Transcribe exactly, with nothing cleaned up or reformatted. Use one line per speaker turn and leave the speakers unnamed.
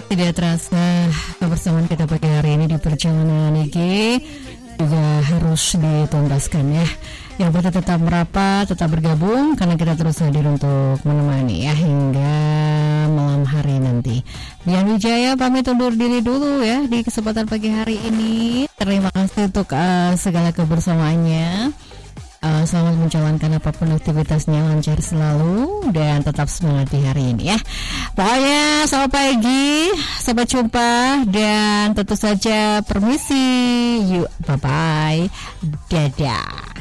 Tidak terasa kebersamaan kita pagi hari ini di perjalanan ini juga harus dituntaskan ya. Yang penting tetap merapat, tetap bergabung karena kita terus hadir untuk menemani ya hingga malam hari nanti. Dian Wijaya pamit undur diri dulu ya di kesempatan pagi hari ini. Terima kasih untuk uh, segala kebersamaannya. Uh, selamat menjalankan apapun aktivitasnya, lancar selalu dan tetap semangat di hari ini ya. Pokoknya selamat pagi, sampai jumpa dan tentu saja permisi. Yuk, bye bye, dadah.